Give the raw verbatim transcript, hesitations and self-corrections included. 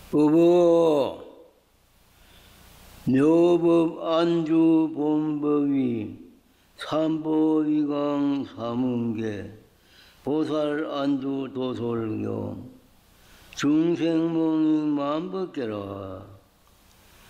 어버 묘법 안주 본법이 삼보위강 삼은계 보살 안주 도솔경 중생몽이 만법계라